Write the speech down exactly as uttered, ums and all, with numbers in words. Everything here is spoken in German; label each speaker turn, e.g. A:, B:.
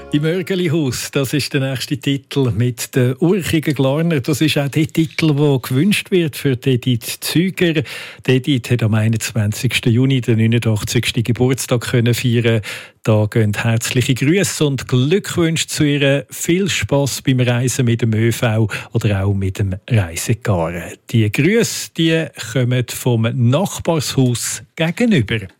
A: Im Mörgelihaus, das ist der nächste Titel mit den urchigen Glarner. Das ist auch der Titel, der gewünscht wird für Edith Züger. Edith hat am einundzwanzigsten Juni den neunundachtzigsten Geburtstag können feiern. Da gehen herzliche Grüße und Glückwünsche zu ihr. Viel Spass beim Reisen mit dem ÖV oder auch mit dem Reisegar. Die Grüße die kommen vom Nachbarshaus gegenüber.